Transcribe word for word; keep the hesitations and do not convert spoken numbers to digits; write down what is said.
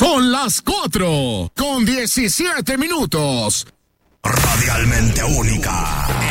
Son las cuatro con diecisiete minutos. Radialmente única.